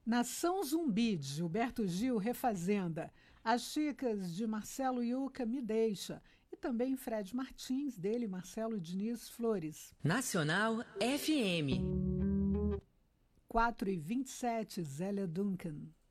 Nação Zumbi, de Gilberto Gil, Refazenda. As Chicas, de Marcelo Yuca, Me Deixa. E também Fred Martins, dele, Marcelo Diniz, Flores. Nacional FM. 4h27, Zélia Duncan.